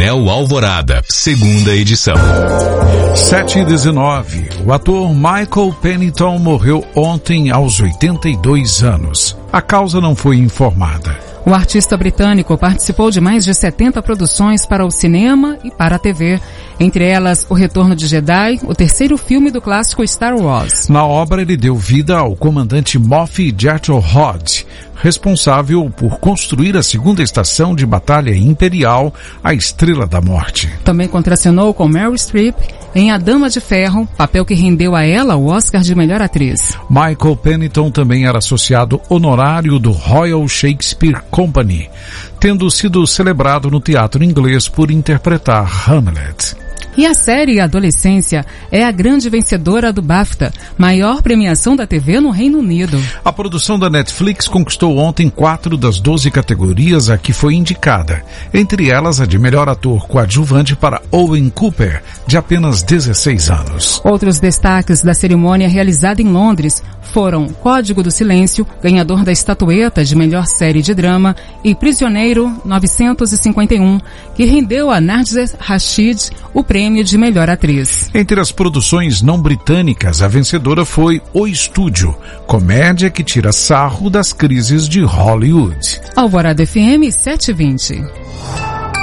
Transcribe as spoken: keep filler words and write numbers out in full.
Jornal Alvorada, segunda edição. sete e dezenove. O ator Michael Pennington morreu ontem aos oitenta e dois anos. A causa não foi informada. O artista britânico participou de mais de setenta produções para o cinema e para a T V, entre elas O Retorno de Jedi, o terceiro filme do clássico Star Wars. Na obra, ele deu vida ao comandante Moff Gideon-Hod, responsável por construir a segunda estação de batalha imperial, a Estrela da Morte. Também contracenou com Meryl Streep em A Dama de Ferro, papel que rendeu a ela o Oscar de melhor atriz. Michael Pennington também era associado honorário do Royal Shakespeare Company, tendo sido celebrado no teatro inglês por interpretar Hamlet. E a série Adolescência é a grande vencedora do BAFTA, maior premiação da T V no Reino Unido. A produção da Netflix conquistou ontem quatro das doze categorias a que foi indicada, entre elas a de melhor ator coadjuvante para Owen Cooper, de apenas dezesseis anos. Outros destaques da cerimônia realizada em Londres foram Código do Silêncio, ganhador da estatueta de melhor série de drama, e Prisioneiro novecentos e cinquenta e um, que rendeu a Narges Rashid o prêmio de melhor atriz. Entre as produções não britânicas, a vencedora foi O Estúdio, comédia que tira sarro das crises de Hollywood. Alvorada F M sete e vinte.